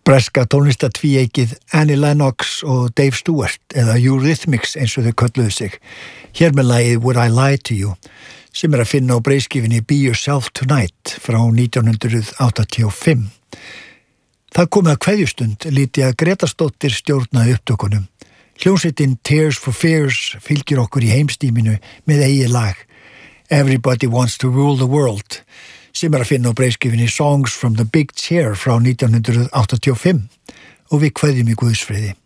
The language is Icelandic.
Breska tónlistatvíeikið Annie Lennox og Dave Stewart eða Eurythmics eins og þau kölluðu sig. Hér með lagið Would I Lie to You sem að finna á breiðskífunni Be Yourself Tonight frá 1985. Það komið að kveðjustund Lydia Gretarsdóttir stjórnaði upptökunum. Hljómsveitin Tears for Fears fylgir okkur í heimstíminu með eigið lag Everybody Wants to Rule the World sem að finna á breiðskífunni Songs from the Big Chair frá 1985 og við kveðjum í Guðsfriði.